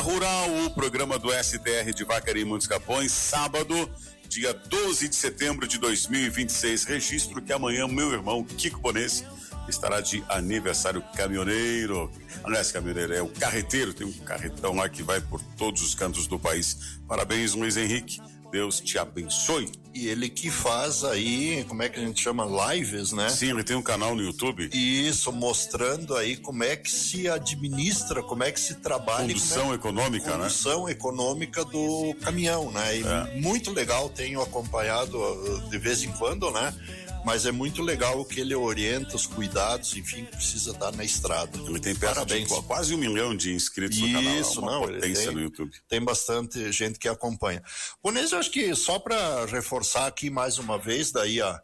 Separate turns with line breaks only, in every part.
Rural, o programa do STR de Vacaria e Montes Capões, sábado, dia 12 de setembro de 2026. Registro que amanhã meu irmão Kiko Bones estará de aniversário caminhoneiro. Aliás, caminhoneiro é o carreteiro, tem um carretão lá que vai por todos os cantos do país. Parabéns, Luiz Henrique. Deus te abençoe.
E ele que faz aí, como é que a gente chama? Lives, né?
Sim, ele tem um canal no YouTube.
Isso, mostrando aí como é que se administra, como é que se trabalha.
Condução econômica, né?
Condução econômica do caminhão, né? E muito legal, tenho acompanhado de vez em quando, né? Mas é muito legal o que ele orienta, os cuidados, enfim, que precisa estar na estrada.
Ele tem perto de quase 1 milhão de inscritos no canal.
Isso,
uma potência no YouTube.
Tem bastante gente que acompanha. Bones, eu acho que só para reforçar aqui mais uma vez, daí a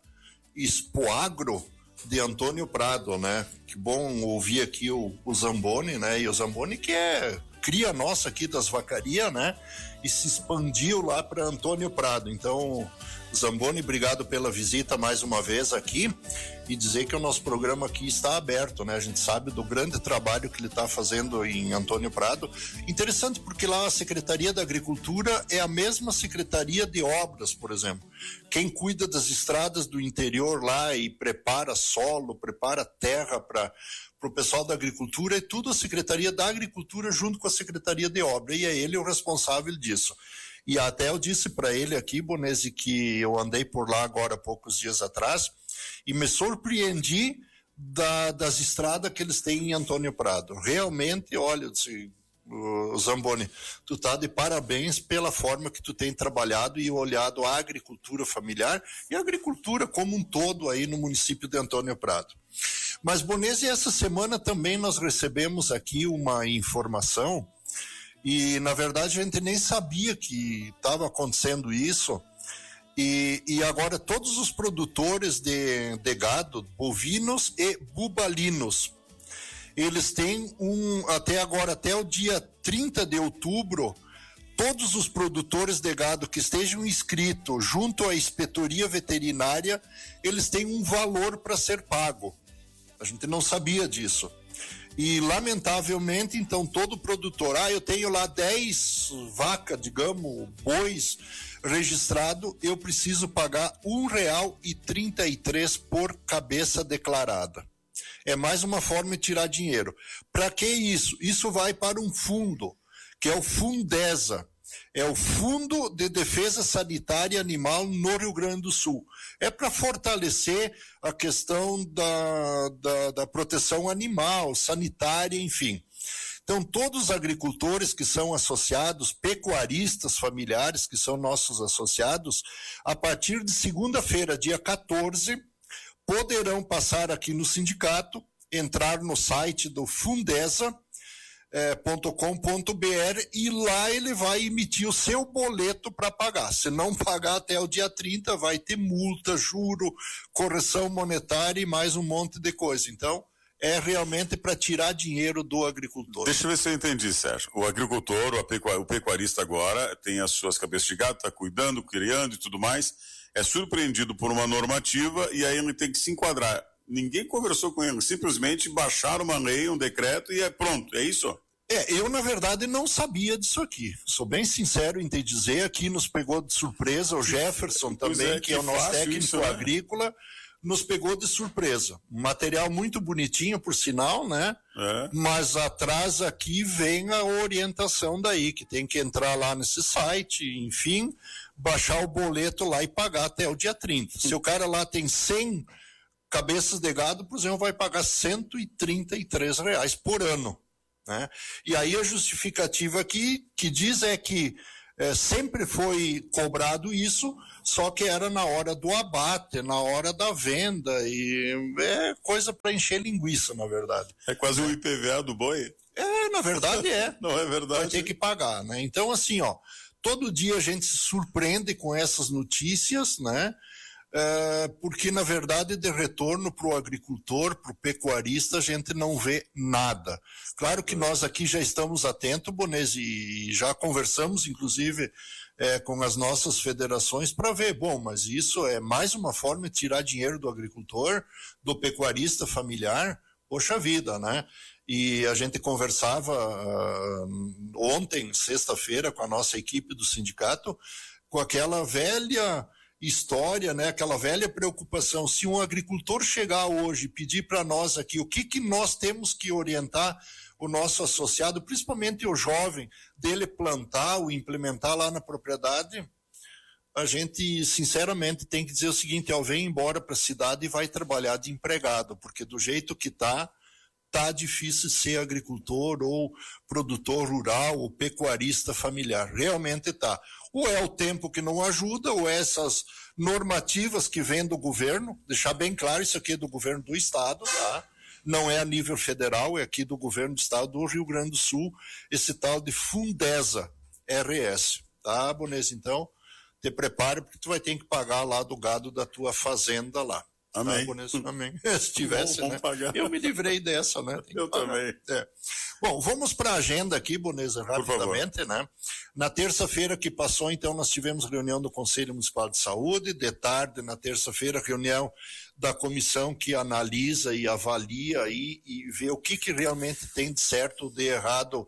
Expoagro de Antônio Prado, né? Que bom ouvir aqui o Zamboni, né? E o Zamboni que é cria nossa aqui das vacarias, né? E se expandiu lá para Antônio Prado. Então, Zamboni, obrigado pela visita mais uma vez aqui e dizer que o nosso programa aqui está aberto, né? A gente sabe do grande trabalho que ele está fazendo em Antônio Prado. Interessante porque lá a Secretaria da Agricultura é a mesma Secretaria de Obras, por exemplo. Quem cuida das estradas do interior lá e prepara solo, prepara terra para o pessoal da agricultura, é tudo a Secretaria da Agricultura junto com a Secretaria de Obra, e é ele o responsável disso. E até eu disse para ele aqui, Bonesi, que eu andei por lá agora há poucos dias atrás e me surpreendi das estradas que eles têm em Antônio Prado. Realmente, olha, Zamboni, tu tá de parabéns pela forma que tu tem trabalhado e olhado a agricultura familiar e a agricultura como um todo aí no município de Antônio Prado. Mas, Bonesi, essa semana também nós recebemos aqui uma informação e, na verdade, a gente nem sabia que estava acontecendo isso. E agora todos os produtores de gado, bovinos e bubalinos, eles têm até o dia 30 de outubro, todos os produtores de gado que estejam inscritos junto à inspetoria veterinária, eles têm um valor para ser pago. A gente não sabia disso. E, lamentavelmente, então, todo produtor, eu tenho lá 10 vacas, digamos, bois registrado, eu preciso pagar R$1,33 por cabeça declarada. É mais uma forma de tirar dinheiro. Para que isso? Isso vai para um fundo, que é o Fundesa. É o Fundo de Defesa Sanitária Animal no Rio Grande do Sul. É para fortalecer a questão da proteção animal, sanitária, enfim. Então, todos os agricultores que são associados, pecuaristas familiares que são nossos associados, a partir de segunda-feira, dia 14, poderão passar aqui no sindicato, entrar no site do Fundesa, .com.br e lá ele vai emitir o seu boleto para pagar. Se não pagar até o dia 30, vai ter multa, juro, correção monetária e mais um monte de coisa. Então, é realmente para tirar dinheiro do agricultor.
Deixa eu ver se eu entendi, Sérgio. O agricultor, o pecuarista agora tem as suas cabeças de gado, está cuidando, criando e tudo mais, é surpreendido por uma normativa e aí ele tem que se enquadrar. Ninguém conversou com ele, simplesmente baixaram uma lei, um decreto e é pronto, é isso?
Eu, na verdade, não sabia disso aqui. Sou bem sincero em te dizer, aqui nos pegou de surpresa, o Jefferson também, que é o nosso técnico agrícola, nos pegou de surpresa. Um material muito bonitinho, por sinal, né? Mas atrás aqui vem a orientação daí, que tem que entrar lá nesse site, enfim, baixar o boleto lá e pagar até o dia 30. Se o cara lá tem 100 cabeças de gado, por exemplo, vai pagar R$133 por ano. Né? E aí a justificativa aqui que diz é que sempre foi cobrado isso, só que era na hora do abate, na hora da venda, e é coisa para encher linguiça, na verdade.
É quase um IPVA do boi?
Na verdade é.
Não é verdade?
Vai ter que pagar, né? Então, assim, todo dia a gente se surpreende com essas notícias, né? Porque, na verdade, de retorno para o agricultor, para o pecuarista, a gente não vê nada. Claro que nós aqui já estamos atentos, Bonesi, e já conversamos, inclusive, com as nossas federações para ver, mas isso é mais uma forma de tirar dinheiro do agricultor, do pecuarista familiar, poxa vida, né? E a gente conversava ontem, sexta-feira, com a nossa equipe do sindicato, com aquela velha história, né? Aquela velha preocupação. Se um agricultor chegar hoje e pedir para nós aqui o que nós temos que orientar o nosso associado, principalmente o jovem, dele plantar ou implementar lá na propriedade, a gente, sinceramente, tem que dizer o seguinte: vem embora para a cidade e vai trabalhar de empregado, porque do jeito que tá difícil ser agricultor ou produtor rural ou pecuarista familiar. Realmente tá. Ou é o tempo que não ajuda, ou é essas normativas que vêm do governo. Deixar bem claro, isso aqui é do governo do estado, tá? Não é a nível federal, é aqui do governo do estado do Rio Grande do Sul, esse tal de Fundesa RS. Tá, Bonês? Então, te prepare, porque tu vai ter que pagar lá do gado da tua fazenda lá.
Amém.
Tá, amém. Se tivesse,
vamos
né?
Pagar.
Eu me livrei dessa, né?
Eu também.
Bom, vamos para a agenda aqui, Bonesa, rapidamente, né? Na terça-feira que passou, então, nós tivemos reunião do Conselho Municipal de Saúde. De tarde, na terça-feira, reunião da comissão que analisa e avalia e vê o que realmente tem de certo ou de errado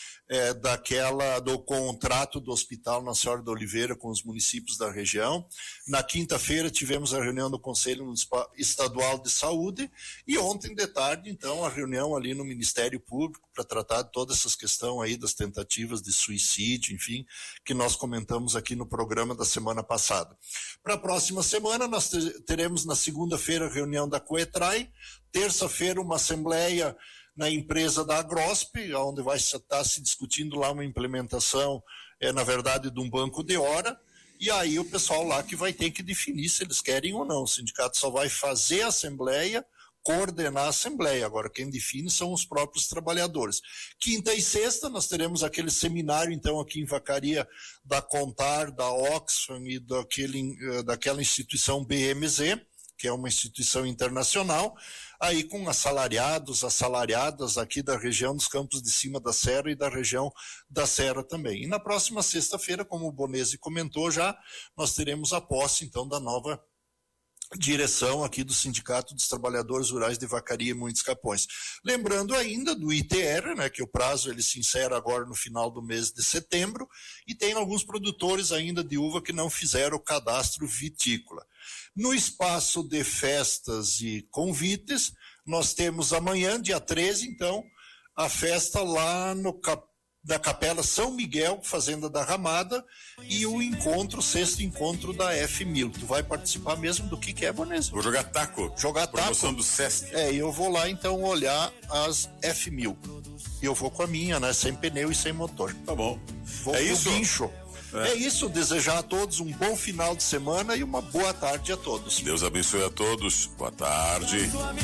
do contrato do Hospital Nossa Senhora da Oliveira com os municípios da região. Na quinta-feira tivemos a reunião do Conselho Estadual de Saúde e ontem de tarde, então, a reunião ali no Ministério Público para tratar de todas essas questões aí das tentativas de suicídio, enfim, que nós comentamos aqui no programa da semana passada. Para a próxima semana, nós teremos na segunda-feira a reunião da Coetrai, terça-feira uma assembleia na empresa da Agrosp, onde vai estar se discutindo lá uma implementação, na verdade, de um banco de hora, e aí o pessoal lá que vai ter que definir se eles querem ou não. O sindicato só vai fazer a assembleia, coordenar a assembleia. Agora, quem define são os próprios trabalhadores. Quinta e sexta, nós teremos aquele seminário, então, aqui em Vacaria, da Contar, da Oxfam e daquela instituição BMZ, que é uma instituição internacional, aí com assalariadas aqui da região dos Campos de Cima da Serra e da região da Serra também. E na próxima sexta-feira, como o Bonesi comentou já, nós teremos a posse, então, da nova direção aqui do Sindicato dos Trabalhadores Rurais de Vacaria e Muitos Capões. Lembrando ainda do ITR, né, que o prazo ele se encerra agora no final do mês de setembro, e tem alguns produtores ainda de uva que não fizeram o cadastro vitícola. No espaço de festas e convites, nós temos amanhã, dia 13, então, a festa lá da Capela São Miguel, Fazenda da Ramada, e o sexto encontro da F1000. Tu vai participar mesmo do que é, Bonesa?
Vou jogar taco. Promoção do Sesc.
Eu vou lá então olhar as F1000. Eu vou com a minha, né? Sem pneu e sem motor.
Tá bom.
Vou isso? Guincho. É isso, desejar a todos um bom final de semana e uma boa tarde a todos.
Deus abençoe a todos. Boa tarde.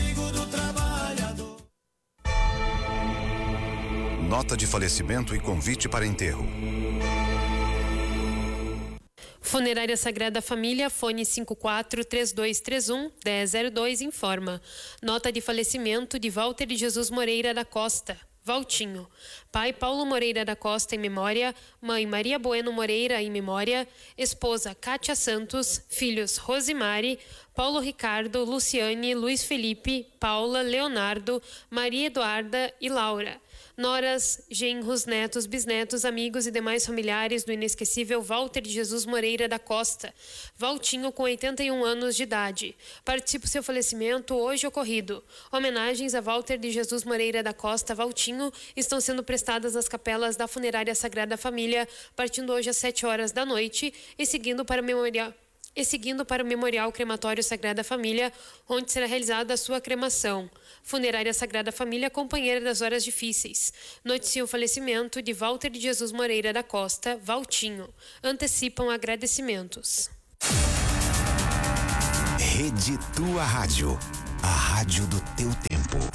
Nota de falecimento e convite para enterro.
Funerária Sagrada Família, fone 54-3231-1002, informa. Nota de falecimento de Walter de Jesus Moreira da Costa, Valtinho. Pai Paulo Moreira da Costa, em memória. Mãe Maria Bueno Moreira, em memória. Esposa Cátia Santos. Filhos Rosimari, Paulo Ricardo, Luciane, Luiz Felipe, Paula, Leonardo, Maria Eduarda e Laura. Noras, genros, netos, bisnetos, amigos e demais familiares do inesquecível Walter de Jesus Moreira da Costa, Valtinho, com 81 anos de idade. Participa o seu falecimento hoje ocorrido. Homenagens a Walter de Jesus Moreira da Costa, Valtinho, estão sendo prestadas nas capelas da Funerária Sagrada Família, partindo hoje às 7 horas da noite e seguindo para o Memorial Crematório Sagrada Família, onde será realizada a sua cremação. Funerária Sagrada Família, companheira das horas difíceis. Noticia o falecimento de Walter de Jesus Moreira da Costa, Valtinho. Antecipam agradecimentos.
Rede Tua Rádio, a rádio do teu tempo.